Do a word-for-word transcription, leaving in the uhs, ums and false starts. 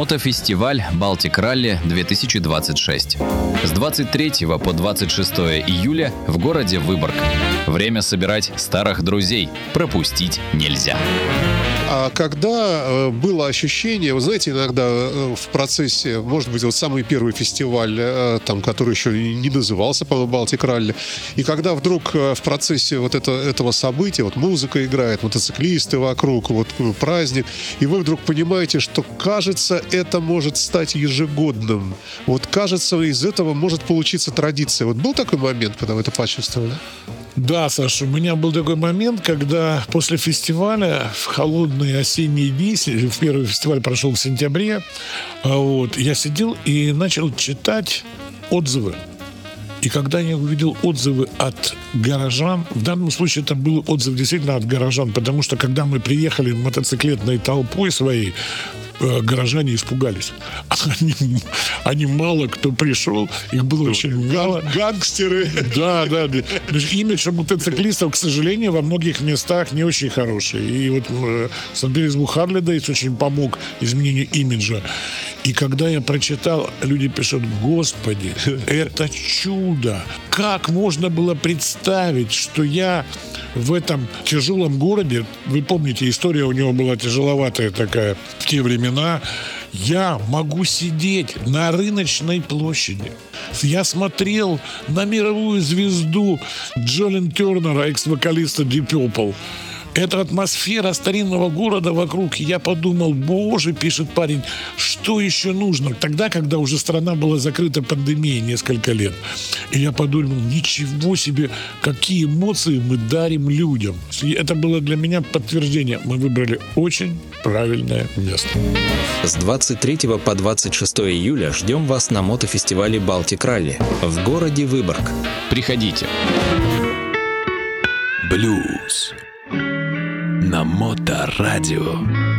Мотофестиваль «Балтик Ралли-две тысячи двадцать шесть». С двадцать третьего по двадцать шестое июля в городе Выборг. Время собирать старых друзей. Пропустить нельзя. А когда было ощущение, вы знаете, иногда в процессе, может быть, вот самый первый фестиваль, там, который еще не назывался, по-моему, «Балтик Ралли», и когда вдруг в процессе вот это, этого события, вот музыка играет, мотоциклисты вокруг, вот праздник, и вы вдруг понимаете, что, кажется, это может стать ежегодным. Вот, кажется, из этого может получиться традиция. Вот был такой момент, когда вы это почувствовали? Да, Саша, у меня был такой момент, когда после фестиваля в холодные осенние дни, в первый фестиваль прошел в сентябре, вот, я сидел и начал читать отзывы. И когда я увидел отзывы от горожан, в данном случае это был отзыв действительно от горожан, потому что когда мы приехали мотоциклетной толпой своей, горожане испугались. Они, они мало кто пришел, их было очень мало. Гангстеры. Да, да, да. Имидж мотоциклистов, к сожалению, во многих местах не очень хороший. И вот Санкт-Петербург Харли Дейвидсон очень помог изменению имиджа. И когда я прочитал, люди пишут: Господи, это чудо! Как можно было представить, что я в этом тяжелом городе, вы помните, история у него была тяжеловатая такая в те времена, я могу сидеть на рыночной площади. Я смотрел на мировую звезду Джолин Тернера, экс-вокалиста Deep Purple. Это атмосфера старинного города вокруг. Я подумал: боже, пишет парень, что еще нужно? Тогда, когда уже страна была закрыта пандемией несколько лет. И я подумал: ничего себе, какие эмоции мы дарим людям. И это было для меня подтверждение. Мы выбрали очень правильное место. С двадцать третьего по двадцать шестое июля ждем вас на мотофестивале «Балтик Ралли» в городе Выборг. Приходите. Блюз на Моторадио.